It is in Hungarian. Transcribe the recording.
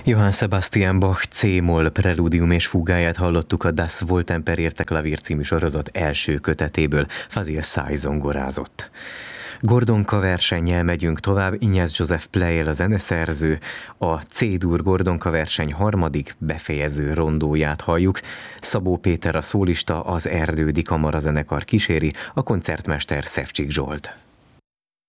Johann Sebastian Bach C-moll preludium és fugáját hallottuk a Das Wohltemperierte Klavier című sorozat első kötetéből, Fazil Say zongorázott. Gordonka versennyel megyünk tovább, Ignaz Joseph Pleyel a zeneszerző, a C-dur Gordonka verseny harmadik befejező rondóját halljuk, Szabó Péter a szólista, az Erdődi Kamarazenekar kíséri, a koncertmester Szevcsik Zsolt.